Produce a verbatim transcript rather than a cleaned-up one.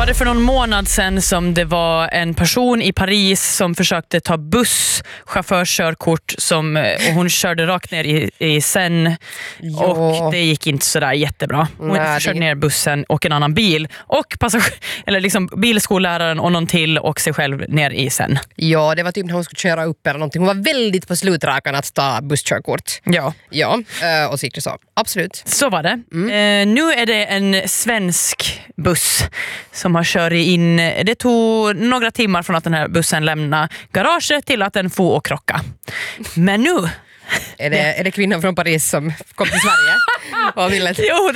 det för någon månad sedan som det var en person i Paris som försökte ta buss, chaufförskörkort, som, och hon körde rakt ner i, i Seine och det gick inte sådär jättebra. Hon Nej, körde det... ner bussen och en annan bil och passager, eller liksom bilskolläraren och någon till och sig själv ner i Seine. Ja, det var typ när hon skulle köra upp eller någonting. Hon var väldigt på slutrakan att ta busskörkort. Ja. Ja, och så gick det så. Absolut. Så var det. Mm. Eh, nu är det en svensk buss som har kört in. Det tog några timmar från att den här bussen lämnade garaget till att den får och krocka. Men nu... Är det, är det kvinnan från Paris som kom till Sverige? Och ville... Jo,